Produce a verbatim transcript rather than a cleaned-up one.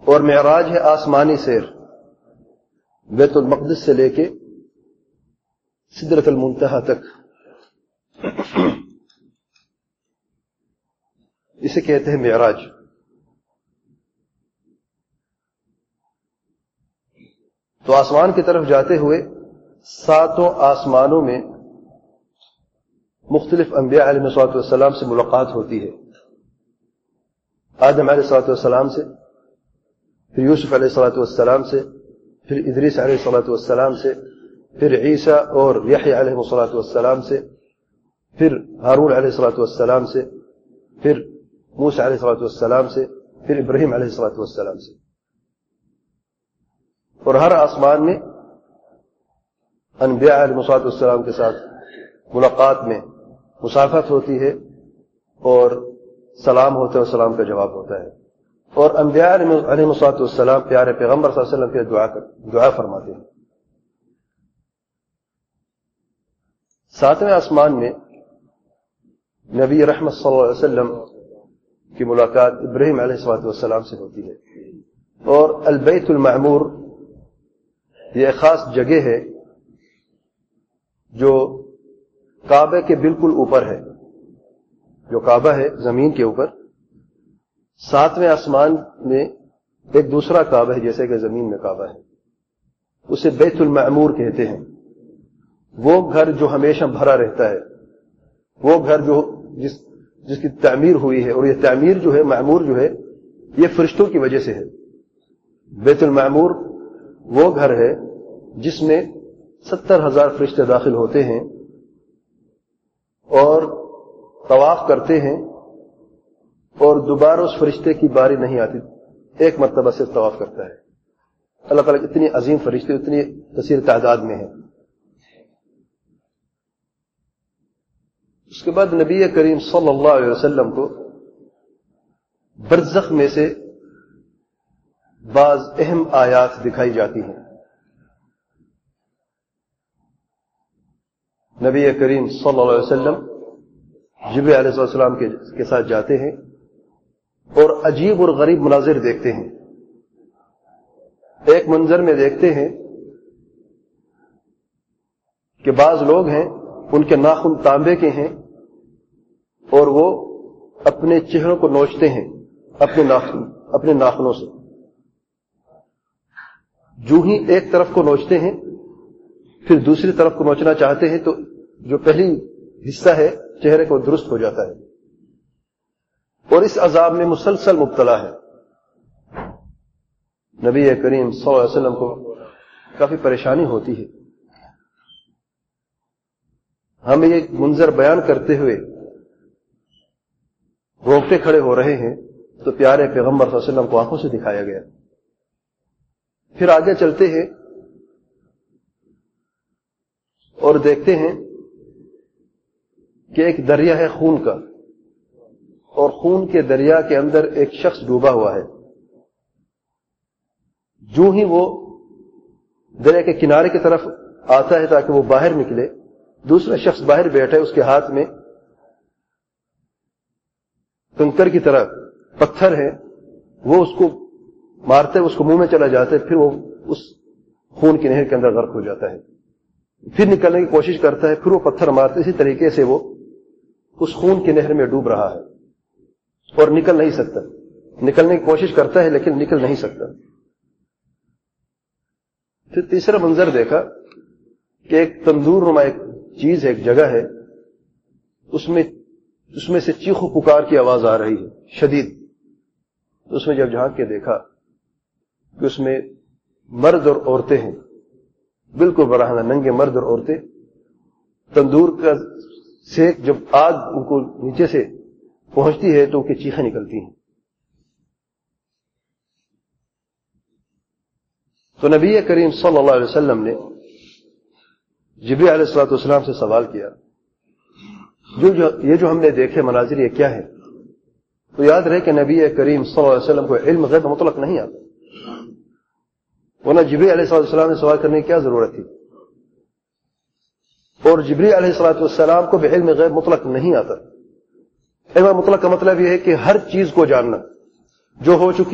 اور معراج ہے آسمانی سیر، بیت المقدس سے لے کے سدرۃ المنتہا تک، اسے کہتے ہیں معراج۔ تو آسمان کی طرف جاتے ہوئے ساتوں آسمانوں میں مختلف انبیاء علیہ الصلوۃ والسلام سے ملاقات ہوتی ہے، آدم علیہ الصلوۃ والسلام سے، پھر یوسف علیہ الصلوۃ والسلام سے، پھر ادریس علیہ الصلوۃ والسلام سے، پھر عیسیٰ اور یحییٰ علیہ الصلوۃ والسلام سے، پھر ہارون علیہ الصلوۃ والسلام سے، پھر موسیٰ علیہ الصلوۃ والسلام سے، پھر ابراہیم علیہ الصلوۃ والسلام سے۔ اور ہر آسمان میں انبیاء علیہ الصلوۃ والسلام کے ساتھ ملاقات میں مصافحت ہوتی ہے اور سلام ہوتا ہے اور سلام کا جواب ہوتا ہے، اور انبیاء علیہ الصلوۃ والسلام پیارے پیغمبر صلی اللہ علیہ وسلم کے دعا کر دعا فرماتے ہیں۔ ساتویں آسمان میں نبی رحمت صلی اللہ علیہ وسلم کی ملاقات ابراہیم علیہ الصلوۃ والسلام سے ہوتی ہے، اور البیت المعمور یہ ایک خاص جگہ ہے جو کعبے کے بالکل اوپر ہے، جو کعبہ ہے زمین کے اوپر، ساتویں آسمان میں ایک دوسرا کعبہ ہے جیسے کہ زمین میں کعبہ ہے، اسے بیت المعمور کہتے ہیں۔ وہ گھر جو ہمیشہ بھرا رہتا ہے، وہ گھر جو جس جس کی تعمیر ہوئی ہے، اور یہ تعمیر جو ہے معمور جو ہے یہ فرشتوں کی وجہ سے ہے۔ بیت المعمور وہ گھر ہے جس میں ستر ہزار فرشتے داخل ہوتے ہیں اور طواف کرتے ہیں، اور دوبارہ اس فرشتے کی باری نہیں آتی، ایک مرتبہ صرف طواف کرتا ہے۔ اللہ تعالیٰ اتنی عظیم فرشتے اتنی کثیر تعداد میں ہیں۔ اس کے بعد نبی کریم صلی اللہ علیہ وسلم کو برزخ میں سے بعض اہم آیات دکھائی جاتی ہیں۔ نبی کریم صلی اللہ علیہ وسلم جبریل علیہ السلام کے ساتھ جاتے ہیں اور عجیب اور غریب مناظر دیکھتے ہیں۔ ایک منظر میں دیکھتے ہیں کہ بعض لوگ ہیں ان کے ناخن تانبے کے ہیں اور وہ اپنے چہروں کو نوچتے ہیں اپنے ناخن اپنے ناخنوں سے، جو ہی ایک طرف کو نوچتے ہیں پھر دوسری طرف کو نوچنا چاہتے ہیں تو جو پہلی حصہ ہے چہرے کو درست ہو جاتا ہے، اور اس عذاب میں مسلسل مبتلا ہے۔ نبی کریم صلی اللہ علیہ وسلم کو کافی پریشانی ہوتی ہے۔ ہمیں یہ منظر بیان کرتے ہوئے روکتے کھڑے ہو رہے ہیں تو پیارے پیغمبر صلی اللہ علیہ وسلم کو آنکھوں سے دکھایا گیا۔ پھر آگے چلتے ہیں اور دیکھتے ہیں کہ ایک دریا ہے خون کا، اور خون کے دریا کے اندر ایک شخص ڈوبا ہوا ہے۔ جو ہی وہ دریا کے کنارے کی طرف آتا ہے تاکہ وہ باہر نکلے، دوسرا شخص باہر بیٹھا ہے، اس کے ہاتھ میں کنکر کی طرح پتھر ہے، وہ اس کو مارتے اس کو منہ میں چلا جاتا ہے، پھر وہ اس خون کی نہر کے اندر غرق ہو جاتا ہے، پھر نکلنے کی کوشش کرتا ہے، پھر وہ پتھر مارتے، اسی طریقے سے وہ اس خون کی نہر میں ڈوب رہا ہے اور نکل نہیں سکتا۔ نکلنے کی کوشش کرتا ہے لیکن نکل نہیں سکتا۔ پھر تیسرا منظر دیکھا کہ ایک تندور نما ایک چیز ہے، ایک جگہ ہے، اس میں اس میں سے چیخو پکار کی آواز آ رہی ہے شدید۔ اس میں جب جھانک کے دیکھا کہ اس میں مرد اور عورتیں ہیں، بالکل براہنہ ننگے مرد اور عورتیں، تندور کا سیک جب آگ ان کو نیچے سے پہنچتی ہے تو ان کی چیخیں نکلتی ہیں۔ تو نبی کریم صلی اللہ علیہ وسلم نے جبریل علیہ الصلوۃ والسلام سے سوال کیا، جو جو یہ جو ہم نے دیکھے مناظر یہ کیا ہے؟ تو یاد رہے کہ نبی کریم صلی اللہ علیہ وسلم کو علم غیب مطلق نہیں آتا، ورنہ جبریل علیہ الصلوۃ والسلام نے سوال کرنے کی کیا ضرورت تھی؟ اور جبریل علیہ الصلوۃ والسلام کو بھی علم غیب مطلق نہیں آتا۔ علم مطلق کا مطلب یہ ہے کہ ہر چیز کو جاننا جو ہو چکی